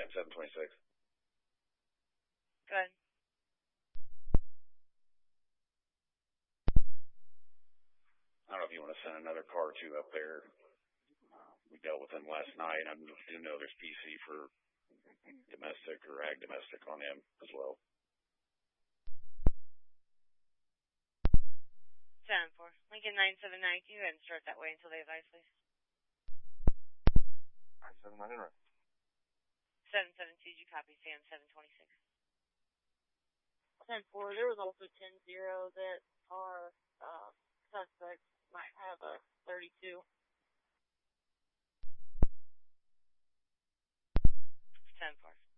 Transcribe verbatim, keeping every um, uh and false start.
seven twenty-six. Go ahead. I don't know if you want to send another car or two up there. Uh, we dealt with them last night. I do know there's P C for domestic or ag domestic on him as well. seven four. Lincoln nine seven nine two, and start that way until they advise, please. nine seven nine, right. seven seven two, you copy, Sam seven twenty-six. ten four, there was also ten zero that our uh, suspects might have a thirty-two. ten four.